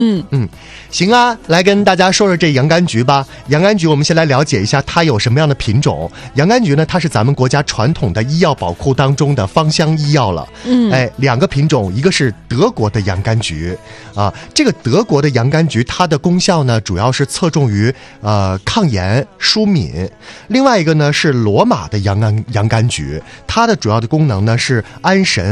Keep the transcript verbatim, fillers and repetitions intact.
嗯嗯，行啊，来跟大家说说这洋甘菊吧。洋甘菊我们先来了解一下它有什么样的品种。洋甘菊呢，它是咱们国家传统的医药宝库当中的芳香医药了。 嗯， 哎，两个品种，一个是德国的洋甘菊啊，这个德国的洋甘菊它的功效呢，主要是侧重于呃抗炎舒敏。另外一个呢是罗马的洋甘洋甘菊，它的主要的功能呢是安神